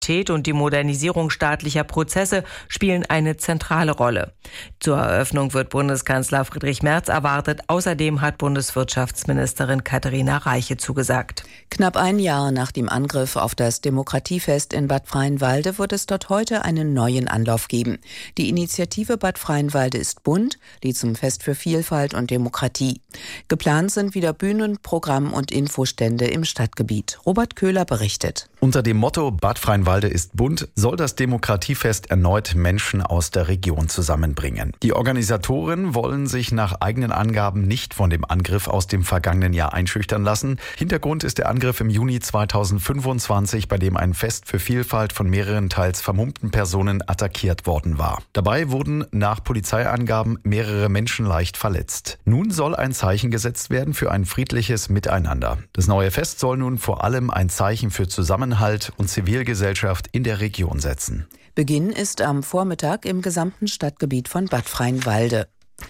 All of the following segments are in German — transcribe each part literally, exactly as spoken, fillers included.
und die Modernisierung staatlicher Prozesse spielen eine zentrale Rolle. Zur Eröffnung wird Bundeskanzler Friedrich Merz erwartet. Außerdem hat Bundeswirtschaftsministerin Katharina Reiche zugesagt. Knapp ein Jahr nach dem Angriff auf das Demokratiefest in Bad Freienwalde wird es dort heute einen neuen Anlauf geben. Die Initiative Bad Freienwalde ist bunt, die zum Fest für Vielfalt und Demokratie. Geplant sind wieder Bühnen, Programm und Infostände im Stadtgebiet. Robert Köhler berichtet. Unter dem Motto Bad Freienwalde ist bunt soll das Demokratiefest erneut Menschen aus der Region zusammenbringen. Die Organisatoren wollen sich nach eigenen Angaben nicht von dem Angriff aus dem vergangenen Jahr einschüchtern lassen. Hintergrund ist der Angriff im Juni zweitausendfünfundzwanzig, bei dem ein Fest für Vielfalt von mehreren teils vermummten Personen attackiert worden war. Dabei wurden nach Polizeiangaben mehrere Menschen leicht verletzt. Nun soll ein Zeichen gesetzt werden für ein friedliches Miteinander. Das neue Fest soll nun vor allem ein Zeichen für Zusammenhalt und Zivilgesellschaft in der Region setzen. Beginn ist am Vormittag im gesamten Stadtgebiet von Bad Freienwalde.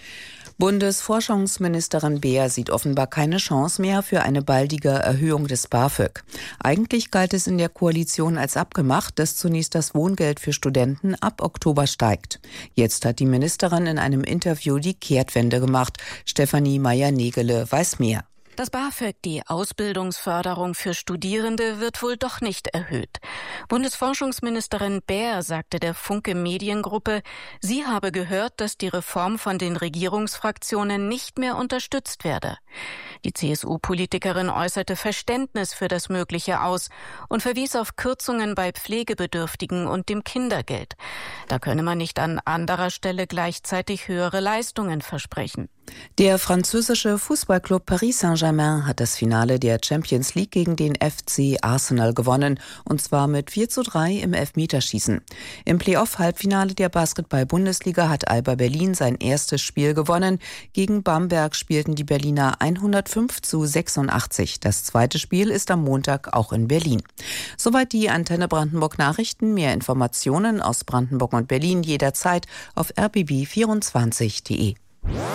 Bundesforschungsministerin Beer sieht offenbar keine Chance mehr für eine baldige Erhöhung des BAföG. Eigentlich galt es in der Koalition als abgemacht, dass zunächst das Wohngeld für Studenten ab Oktober steigt. Jetzt hat die Ministerin in einem Interview die Kehrtwende gemacht. Stefanie Meyer-Negele weiß mehr. Das BAföG, die Ausbildungsförderung für Studierende, wird wohl doch nicht erhöht. Bundesforschungsministerin Beer sagte der Funke Mediengruppe, sie habe gehört, dass die Reform von den Regierungsfraktionen nicht mehr unterstützt werde. Die C S U-Politikerin äußerte Verständnis für das Mögliche aus und verwies auf Kürzungen bei Pflegebedürftigen und dem Kindergeld. Da könne man nicht an anderer Stelle gleichzeitig höhere Leistungen versprechen. Der französische Fußballclub Paris Saint-Germain hat das Finale der Champions League gegen den F C Arsenal gewonnen, und zwar mit vier zu drei im Elfmeterschießen. Im Playoff-Halbfinale der Basketball-Bundesliga hat Alba Berlin sein erstes Spiel gewonnen. Gegen Bamberg spielten die Berliner hundertfünf zu sechsundachtzig. Das zweite Spiel ist am Montag auch in Berlin. Soweit die Antenne Brandenburg Nachrichten. Mehr Informationen aus Brandenburg und Berlin jederzeit auf r b b vierundzwanzig punkt d e.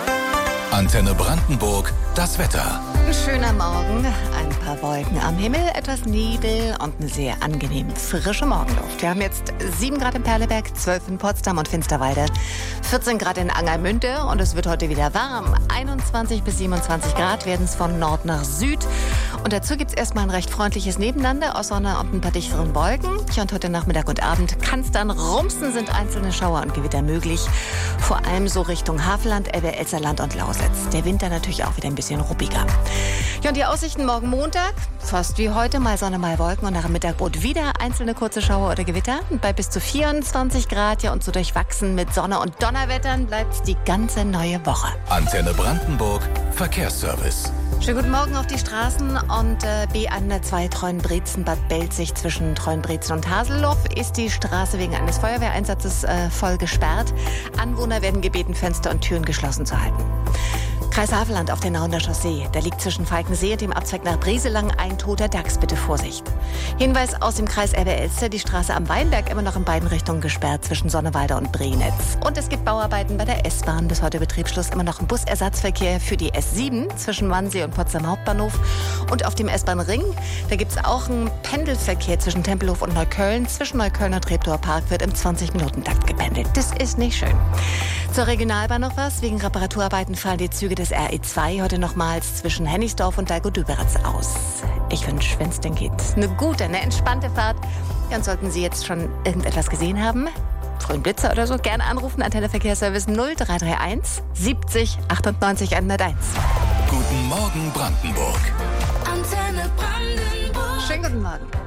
Antenne Brandenburg, das Wetter. Ein schöner Morgen, ein paar Wolken am Himmel, etwas Nebel und eine sehr angenehm frische Morgenluft. Wir haben jetzt sieben Grad in Perleberg, zwölf in Potsdam und Finsterwalde, vierzehn Grad in Angermünde und es wird heute wieder warm. einundzwanzig bis siebenundzwanzig Grad werden es von Nord nach Süd. Und dazu gibt es erstmal ein recht freundliches Nebeneinander aus Sonne und ein paar dichteren Wolken. Ja, und heute Nachmittag und Abend kann es dann rumsen, sind einzelne Schauer und Gewitter möglich. Vor allem so Richtung Havelland, Elbe, Elsterland und Lausitz. Der Winter natürlich auch wieder ein bisschen ruppiger. Ja, und die Aussichten morgen Montag, fast wie heute, mal Sonne, mal Wolken und nach dem Mittagbrot wieder einzelne kurze Schauer oder Gewitter. Und bei bis zu vierundzwanzig Grad, ja, und so durchwachsen mit Sonne und Donnerwettern bleibt es die ganze neue Woche. Antenne Brandenburg, Verkehrsservice. Schönen guten Morgen auf die Straßen und äh, B hundertzwei Treuenbrietzen, Bad Belzig zwischen Treuenbrietzen und Haselhof ist die Straße wegen eines Feuerwehreinsatzes äh, voll gesperrt. Anwohner werden gebeten, Fenster und Türen geschlossen zu halten. Kreis Havelland auf der Nauener Chaussee. Da liegt zwischen Falkensee und dem Abzweig nach Brieselang ein toter Dachs. Bitte Vorsicht. Hinweis aus dem Kreis Elbe-Elster. Die Straße am Weinberg immer noch in beiden Richtungen gesperrt zwischen Sonnewalde und Brenetz. Und es gibt Bauarbeiten bei der S-Bahn. Bis heute Betriebsschluss immer noch ein Busersatzverkehr für die S sieben zwischen Wannsee und Potsdam Hauptbahnhof. Und auf dem S-Bahn-Ring, da gibt es auch einen Pendelverkehr zwischen Tempelhof und Neukölln. Zwischen Neukölln und Treptower Park wird im zwanzig-Minuten-Takt gependelt. Das ist nicht schön. Zur Regionalbahn noch was. Wegen Reparaturarbeiten fallen die Züge des R E zwei heute nochmals zwischen Hennigsdorf und Dalgo-Düberitz aus. Ich wünsche, wenn es denn geht, eine gute, eine entspannte Fahrt. Ja, und sollten Sie jetzt schon irgendetwas gesehen haben, frühen Blitzer oder so, gerne anrufen. Antenne Verkehrsservice null drei drei eins siebzig achtundneunzig hunderteins. Guten Morgen Brandenburg. Antenne Brandenburg. Schönen guten Morgen.